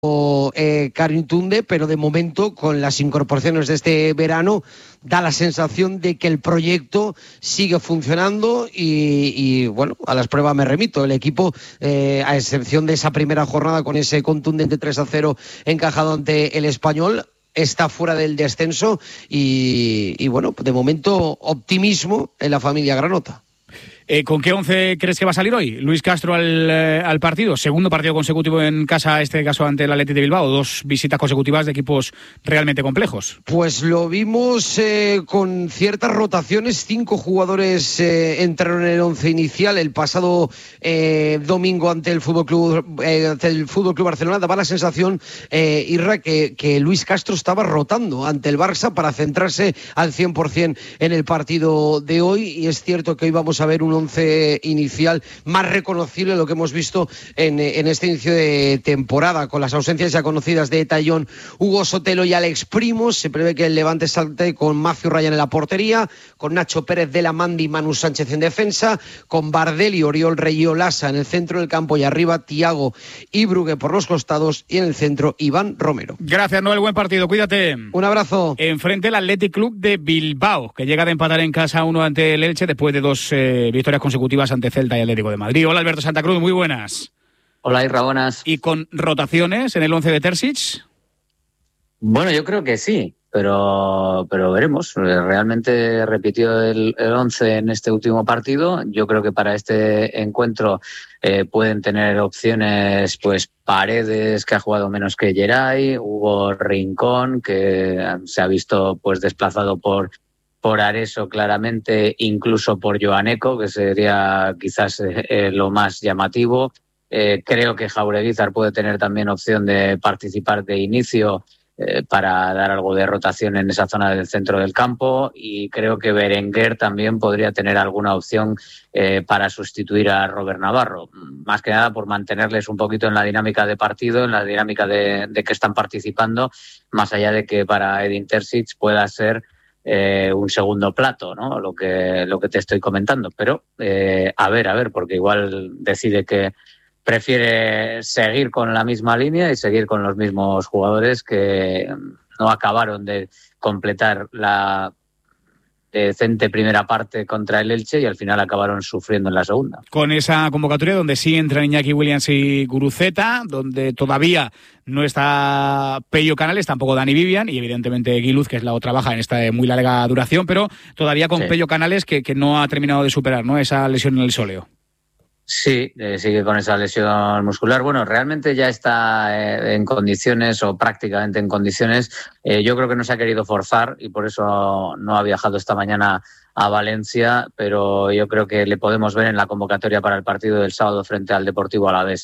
Karim Tunde, pero de momento con las incorporaciones de este verano da la sensación de que el proyecto sigue funcionando y bueno, a las pruebas me remito. El equipo, a excepción de esa primera jornada con ese contundente 3-0 encajado ante el Español, está fuera del descenso y bueno, de momento optimismo en la familia granota. ¿Con qué 11 crees que va a salir hoy Luis Castro al partido? Segundo partido consecutivo en casa, este caso ante el Athletic de Bilbao, 2 visitas consecutivas de equipos realmente complejos. Pues lo vimos con ciertas rotaciones. 5 jugadores entraron en el 11 inicial el pasado domingo ante el Fútbol Club Barcelona. Daba la sensación, Irra, que Luis Castro estaba rotando ante el Barça para centrarse al 100% en el partido de hoy, y es cierto que hoy vamos a ver un 11 inicial más reconocible, lo que hemos visto en este inicio de temporada, con las ausencias ya conocidas de Tallón, Hugo Sotelo y Alex Primos. Se prevé que el Levante salte con Macio Ryan en la portería, con Nacho Pérez de la Mandi y Manu Sánchez en defensa, con Bardelli, Oriol Rey y Olasa en el centro del campo, y arriba Thiago y Brugge por los costados, y en el centro Iván Romero. Gracias, Noel, buen partido, cuídate. Un abrazo. Enfrente el Athletic Club de Bilbao, que llega de empatar en casa 1 ante el Elche después de 2 victorias consecutivas ante Celta y Atlético de Madrid. Hola, Alberto Santa Cruz, muy buenas. Hola, Irra, buenas. ¿Y con rotaciones en el 11 de Terzic? Bueno, yo creo que sí, pero veremos. Realmente repitió el 11 en este último partido. Yo creo que para este encuentro pueden tener opciones, pues Paredes, que ha jugado menos que Geray, Hugo Rincón, que se ha visto pues desplazado por Areso claramente, incluso por Joaneco, que sería quizás lo más llamativo. Creo que Jaureguizar puede tener también opción de participar de inicio para dar algo de rotación en esa zona del centro del campo, y creo que Berenguer también podría tener alguna opción para sustituir a Robert Navarro, más que nada por mantenerles un poquito en la dinámica de partido, en la dinámica de que están participando, más allá de que para Edin Terzic pueda ser un segundo plato, ¿no? Lo que te estoy comentando, pero a ver, porque igual decide que prefiere seguir con la misma línea y seguir con los mismos jugadores que no acabaron de completar la decente primera parte contra el Elche y al final acabaron sufriendo en la segunda. Con esa convocatoria donde sí entran Iñaki Williams y Guruceta, donde todavía no está Pello Canales, tampoco Dani Vivian, y evidentemente Guiluz, que es la otra baja en esta de muy larga duración, pero todavía con Pello Canales que no ha terminado de superar, ¿no?, esa lesión en el sóleo. Sí, sigue con esa lesión muscular. Bueno, realmente ya está en condiciones, o prácticamente en condiciones. Yo creo que no se ha querido forzar y por eso no ha viajado esta mañana a Valencia, pero yo creo que le podemos ver en la convocatoria para el partido del sábado frente al Deportivo Alavés.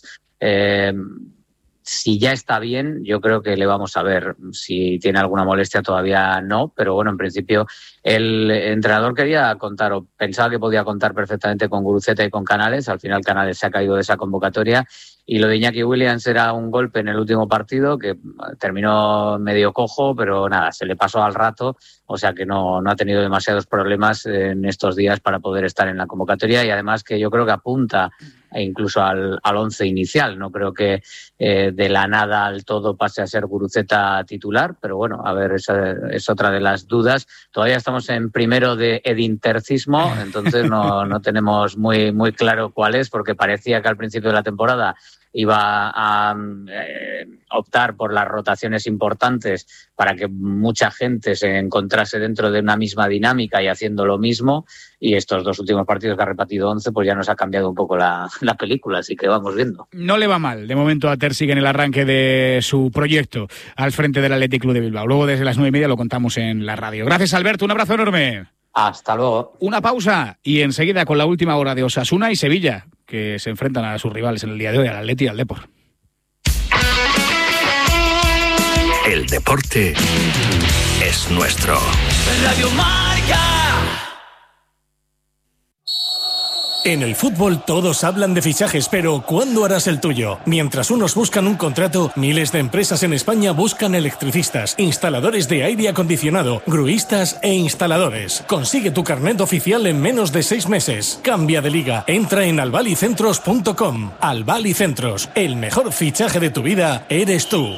Si ya está bien, yo creo que le vamos a ver. Si tiene alguna molestia todavía no, pero bueno, en principio el entrenador quería contar, o pensaba que podía contar perfectamente con Guruceta y con Canales. Al final Canales se ha caído de esa convocatoria, y lo de Iñaki Williams era un golpe en el último partido que terminó medio cojo, pero nada, se le pasó al rato, o sea que no ha tenido demasiados problemas en estos días para poder estar en la convocatoria, y además que yo creo que apunta incluso al 11 inicial. No creo que de la nada al todo pase a ser Guruceta titular, pero bueno, a ver, esa es otra de las dudas. Todavía estamos en primero de edintercismo, entonces no tenemos muy claro cuál es, porque parecía que al principio de la temporada iba a optar por las rotaciones importantes para que mucha gente se encontrase dentro de una misma dinámica y haciendo lo mismo, y estos 2 últimos partidos que ha repetido 11, pues ya nos ha cambiado un poco la película, así que vamos viendo. No le va mal de momento a Terzic en el arranque de su proyecto al frente del Athletic Club de Bilbao. Luego desde las 9:30 lo contamos en la radio. Gracias, Alberto, un abrazo enorme. Hasta luego. Una pausa y enseguida con la última hora de Osasuna y Sevilla, que se enfrentan a sus rivales en el día de hoy, al Atleti y al Depor. El deporte es nuestro. Radio Marca. En el fútbol todos hablan de fichajes, pero ¿cuándo harás el tuyo? Mientras unos buscan un contrato, miles de empresas en España buscan electricistas, instaladores de aire acondicionado, gruistas e instaladores. Consigue tu carnet oficial en menos de 6 meses. Cambia de liga. Entra en albalicentros.com. Albali Centros. El mejor fichaje de tu vida eres tú.